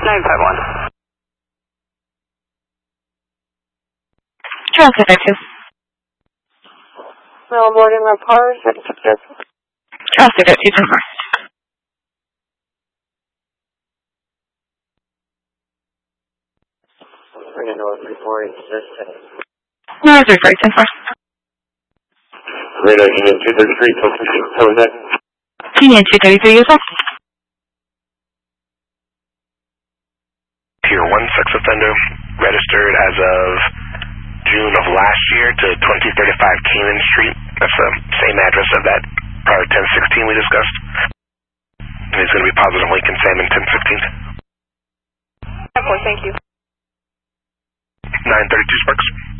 951. Transit 52. No boarding my car. Transit 52, confirm. North reporting system. North reporting first. Radar Union 233, position. How was that? Union 233 as well. Tier 1 sex offender, registered as of June of last year to 2035 Keenan Street. That's the same address of that prior 1016 we discussed. And he's going to be positively examined 1015. Thank you. 932 Sparks.